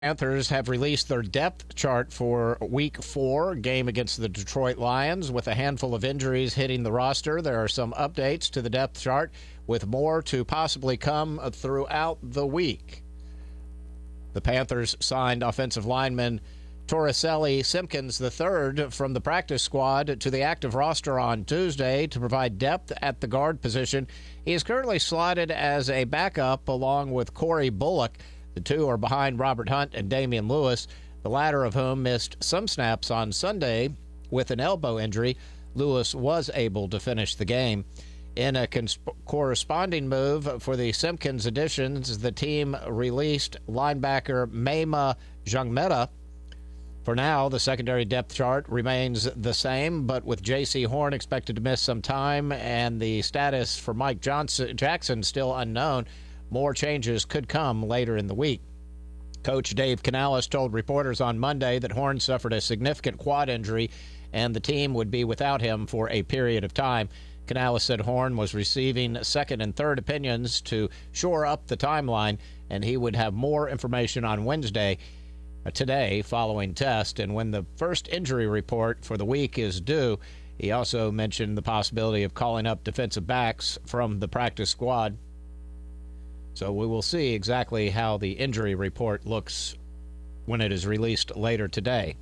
Panthers have released their depth chart for Week 4 game against the Detroit Lions. With a handful of injuries hitting the roster, there are some updates to the depth chart, with more to possibly come throughout the week. The Panthers signed offensive lineman Torricelli Simpkins III from the practice squad to the active roster on Tuesday to provide depth at the guard position. He is currently slotted as a backup along with Corey Bullock. The two are behind Robert Hunt and Damian Lewis, the latter of whom missed some snaps on Sunday with an elbow injury. Lewis was able to finish the game. In a corresponding move for the Simpkins additions, the team released linebacker Maima Jungmeta. For now, the secondary depth chart remains the same, but with J.C. Horn expected to miss some time and the status for Mike Jackson still unknown, more changes could come later in the week. Coach Dave Canales told reporters on Monday that Horn suffered a significant quad injury and the team would be without him for a period of time. Canales said Horn was receiving second and third opinions to shore up the timeline, and he would have more information on Wednesday, today, following test. And when the first injury report for the week is due, he also mentioned the possibility of calling up defensive backs from the practice squad. So we will see exactly how the injury report looks when it is released later today.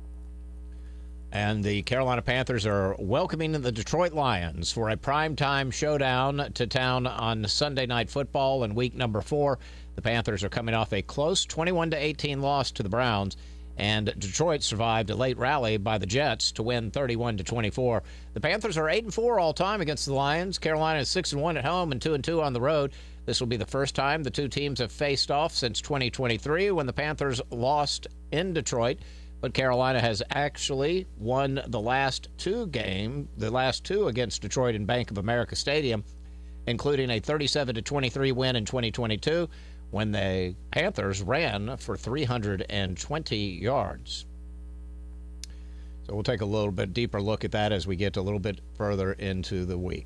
And the Carolina Panthers are welcoming the Detroit Lions for a primetime showdown to town on Sunday Night Football in week number 4. The Panthers are coming off a close 21-18 loss to the Browns, and Detroit survived a late rally by the Jets to win 31-24. The Panthers are 8-4 all-time against the Lions. Carolina is 6-1 at home and 2-2 on the road. This will be the first time the two teams have faced off since 2023 when the Panthers lost in Detroit. But Carolina has actually won the last two against Detroit in Bank of America Stadium, including a 37-23 win in 2022 when the Panthers ran for 320 yards. So we'll take a little bit deeper look at that as we get a little bit further into the week.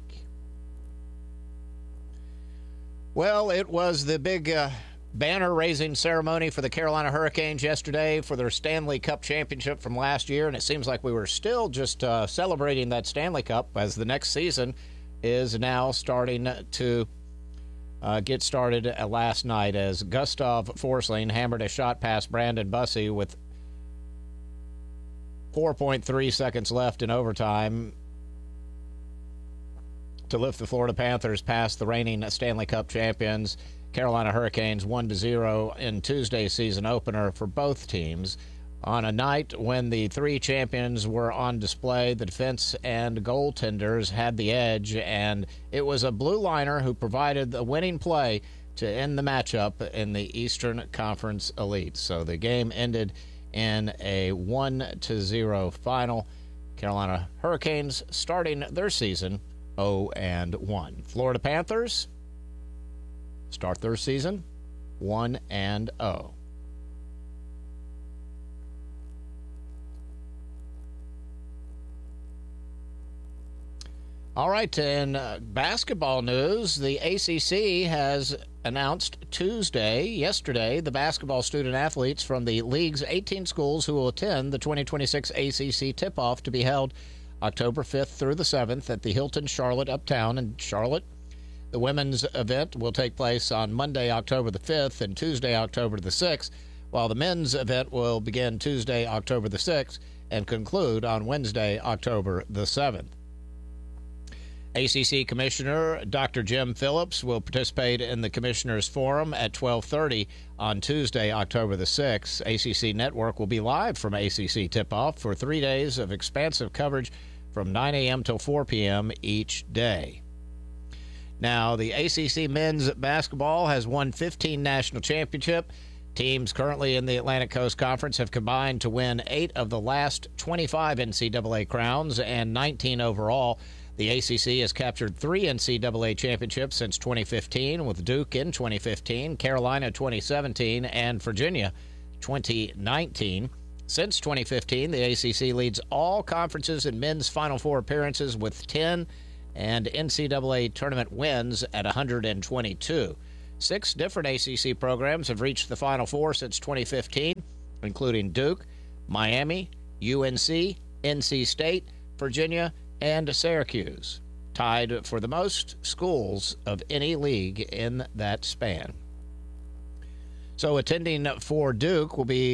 Well, it was the big banner-raising ceremony for the Carolina Hurricanes yesterday for their Stanley Cup championship from last year, and it seems like we were still just celebrating that Stanley Cup as the next season is now starting to get started last night as Gustav Forsling hammered a shot past Brandon Bussey with 4.3 seconds left in overtime to lift the Florida Panthers past the reigning Stanley Cup champions Carolina Hurricanes 1-0 in Tuesday's season opener for both teams. On a night when the three champions were on display, the defense and goaltenders had the edge, and it was a blue liner who provided the winning play to end the matchup in the Eastern Conference Elite. So the game ended in a 1-0 final. Carolina Hurricanes starting their season 0-1. Florida Panthers start their season 1-0. All right, in basketball news, the ACC has announced yesterday, the basketball student athletes from the league's 18 schools who will attend the 2026 ACC tip-off to be held October 5th through the 7th at the Hilton Charlotte Uptown in Charlotte. The women's event will take place on Monday, October the 5th and Tuesday, October the 6th, while the men's event will begin Tuesday, October the 6th and conclude on Wednesday, October the 7th. ACC Commissioner Dr. Jim Phillips will participate in the Commissioners' Forum at 12:30 on Tuesday, October the 6th. ACC Network will be live from ACC Tip-Off for 3 days of expansive coverage from 9 a.m. till 4 p.m. each day. Now, the ACC men's basketball has won 15 national championships. Teams currently in the Atlantic Coast Conference have combined to win 8 of the last 25 NCAA crowns and 19 overall. The ACC has captured 3 NCAA championships since 2015, with Duke in 2015, Carolina 2017, and Virginia 2019. Since 2015, the ACC leads all conferences in men's Final Four appearances with 10 and NCAA tournament wins at 122. 6 different ACC programs have reached the Final Four since 2015, including Duke, Miami, UNC, NC State, Virginia, and Syracuse, tied for the most schools of any league in that span. So attending for Duke will be